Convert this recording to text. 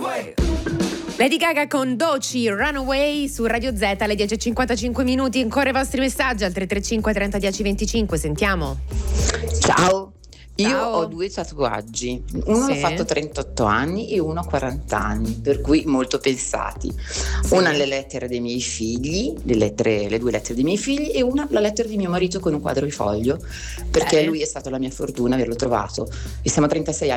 Lady Gaga con Doechii, Runaway su Radio Z alle 10:55 minuti. Ancora i vostri messaggi al 335 30 10 25. Sentiamo. Ciao. Io Ciao. ho due tatuaggi, uno Sì. l'ho fatto a 38 anni e uno a 40 anni, per cui molto pensati. Una le lettere dei miei figli, le due lettere dei miei figli, e una la lettera di mio marito con un quadrifoglio, perché Bene. lui è stato la mia fortuna averlo trovato, e siamo a 36 anni